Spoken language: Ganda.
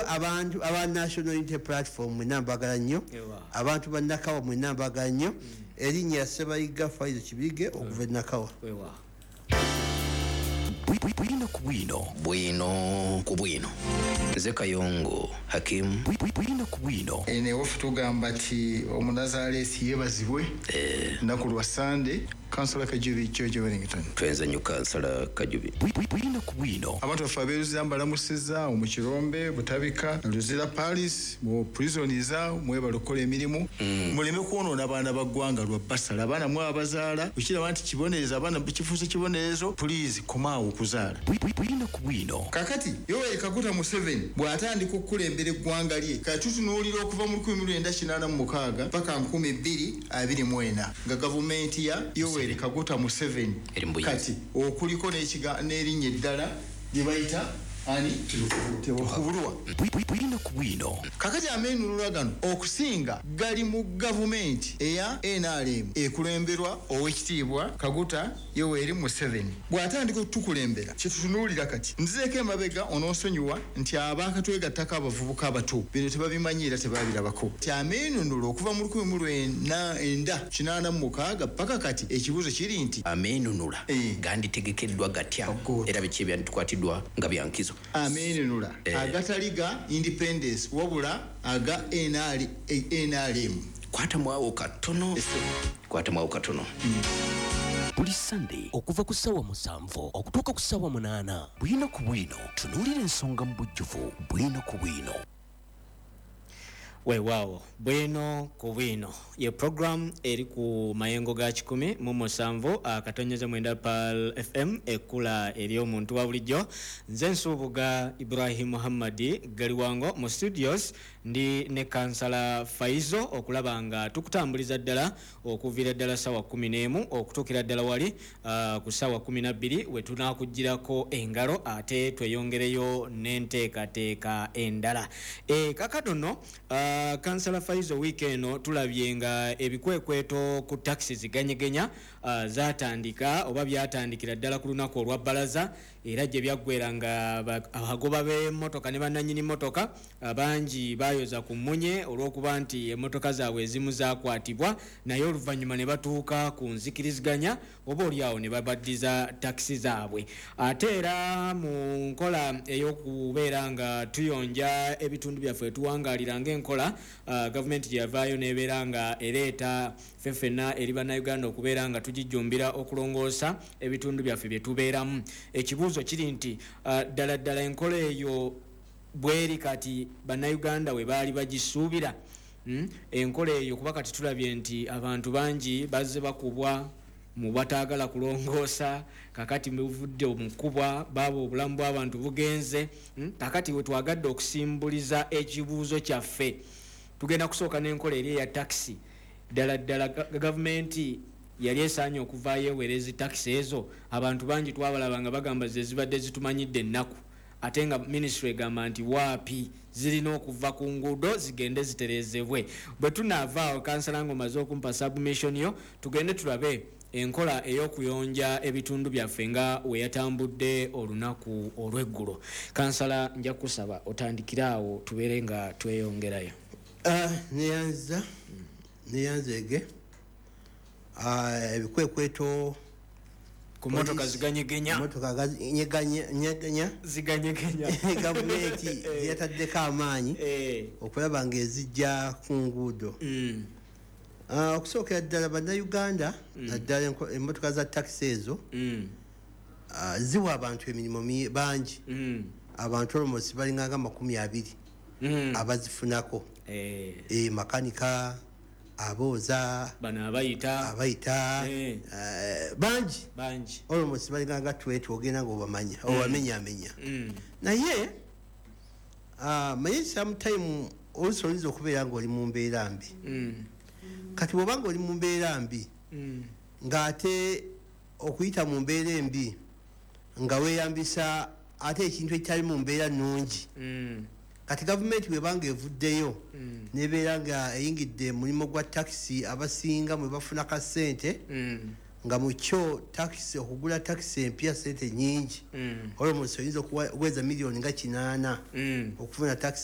abantu aba National Unity Platform enambagala nnyo abantu bannakawa mu enambagala nnyo erinnya ya Ssebayiga Faizo Kibirige okuva e Nakawa. Bwino ku bwino nze Kayongo Hakim bwino ku bwino ene wofu tugamba ti omunazalesi yebazibwe naku lwa Sunday Councillor Kajubi George Wellington twenza nyu Councillor Kajubi bwino ku bwino abantu bafaberuzi ambalamusiza omukirombe butabika Luzira Paris mu prisoniza mweba lokola emirimu muleme kuonona abaana baggwanga lwa basala abaana mwa abazaala ukira bantu kibonereza abaana bikifuza kibonerezo please komaawo okuzaala bwino ku bwino kakati Yoweri Kaguta Museveni bw'atandika okukulembera eggwanga lye katutunuulira okuva mu 1986 paka 2024 nga gavumenti ya Yoweri Kaguta Museveni kati okuliko n'erinnya eddala lye bayita ani tebukubulwa bwino kakati amenulula gano okusinga gali mu gavumenti eya NRM ekulemberwa owekitiibwa Kaguta Yoweri Museveni bw'atandika okutukulembera kitutunuulira kati nzireko emabega onoosonyiwa nti abaakatwegattako abavubuka abato bino tebabimanyiira tebabirabako ti amenunula okuva mu 1986 paka kati ekibuuzo kiri nti amenunula ganditegekeddwa gatya era biki ebyandikwatiddwa nga byankizo amenunula agataliga independence wabula aga NRM kwatamwawo katono buli Sunday okuva ku ssaawa 7 okutuuka ku ssaawa 8 bwino ku bwino tunuulira ensonga mu bujjuvu bwino ku bwino. Weewaawo bwino ku bwino ye program eri ku mayengo ga 10 mu 7 akatonyeza mwenda pal FM ekula eri omuntu wa bulijjo nze Nsubuga Ibrahim Muhammadi Galiwango mu studios ndi ne Councillor Faizo okulaba nga tukutambuliza ddala okuvira ddala sawa 11 okutukira ddala wali ku sawa 12 we tunakujjirako engalo ate tweyongereyo n'enteekateeka endala kakatono Councillor Faizo weekend tulabye nga ebikwekweto ku taxi ziganyegenya zatandika oba byatandikira ddala ku lunaku olwa balaza era gye byaggwera nga abagoba b'emmotoka ne bannannyini mmotoka abangi bayoza ku mmunye olw'okuba nti emmotoka zaabwe ezimu zakwatibwa naye oluvannyuma ne batuuka ku nzikiriziganya oba oliawo ne babaddiza taxi zaabwe ate era mu nkola ey'okubeera nga tuyonja ebitundu byaffe tuwangaalira ng'enkola gavumenti gye yavaayo n'ebeera nga ereeta ffenna eri bannayuganda okubeera nga tugijjumbira okulongoosa ebitundu byaffe bye tubeeramu ekibuuzo kiri nti ddala enkola eyo bweri kati bannayuganda we baali bagisuubira enkola eyo kuba kati tulabye nti abantu bangi bazze bakubwa mu bataagala kulongoosa kakati muvudde omukubwa baabo obulamu bw'abantu bugenze kakati we twagadde okusimbuliza ekibuuzo kyaffe tugenda kusooka n'enkola eri eya taxi ddala gavumenti yali esaanye okuvaayo eweereza taxi ezo abantu bangi twabalaba nga bagamba ze zibadde zitumanyidde ennaku ate nga ministry egamba nti waapi zirina okuva ku nguudo zigende zitereezebwe bwe tunaavaawo kansala ng'omaze okumpa submission yo tugende tulabe enkola ey'okuyonja ebitundu byaffe nga we yatambudde olunaku olw'eggulo kansala nja kusaba otandikiraawo tubeere nga tweyongerayo neyanzege ebikwekweto ku motoka ziganyegenya gavumenti yataddeko amaanyi okulaba ng'ezijja ku nguudo okusookera ddala bannayuganda naddala emmotoka za taxi ezo ziwa abantu emirimu bangi abantu almost balinganga 20 abazifunako makanika abooza bano abayita bangi almost balinganga 20 ogenda ng'obamanya obamenyamenya naye manye sometime olusoliriza okubeera ng'oli mu mbeera mbi kati bw'obanga oli mu mbeera mbi ng'ate okuyita mu mbeera embi nga weeyambisa ate ekintu ekitali mu mbeera nnungi kati gavumenti bwebanga evuddeyo nebeera nga eyingidde mulimu gwa taxi abasinga mwe bafuna ka ssente nga mukyo taxi okugula taxi empya ssente nyingi olwo oyinza okuweza miliyoni nga 8 okufuna taxi